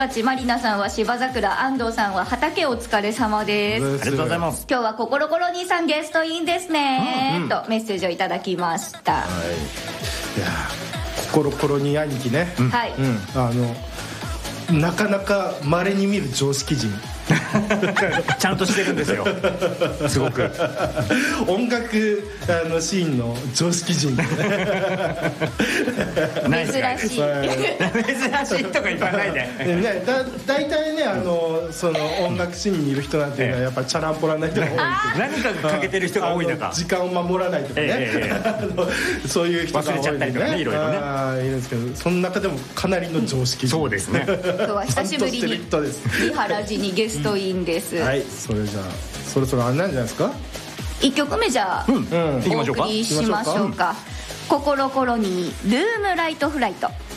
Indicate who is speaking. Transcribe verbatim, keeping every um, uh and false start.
Speaker 1: マリナさんは芝桜、安藤さんは畑お疲れ様です。
Speaker 2: ありがとうございます。
Speaker 1: 今日は心コロ兄さんゲストインですね、うんうん、とメッセージをいただきました。はい、
Speaker 3: いや心コロ兄兄貴ね、
Speaker 1: うん、はい、うん、
Speaker 3: あのなかなか稀に見る常識人
Speaker 2: ちゃんとしてるんですよすごく
Speaker 3: 音楽あのシーンの常識人で、
Speaker 1: ね、珍しい
Speaker 2: 珍しいとか言わないで
Speaker 3: ね、だ大体ねあのその音楽シーンにいる人なんていうのはやっぱりチャランポラな人が多い
Speaker 2: 何かが欠けてる人が多い中
Speaker 3: 時間を守らないとかね、ええええ、そういう人が多いんで、ね、
Speaker 2: 忘れちゃったりとかねいろいろね
Speaker 3: あいるんですけど、その中でもかなりの常識人、
Speaker 2: そうですね
Speaker 1: 今日は久しぶりに三原寺にゲストインです、うん、
Speaker 3: はい、それじゃあそろそろあれなんじゃないですか。
Speaker 1: いっきょくめじゃあ、うん、お送りしましょうか。心コロニールームライトフライト。